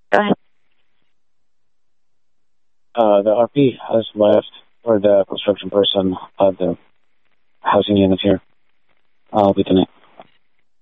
Go ahead. The RP has left, or the construction person of the housing unit here. I'll be tonight.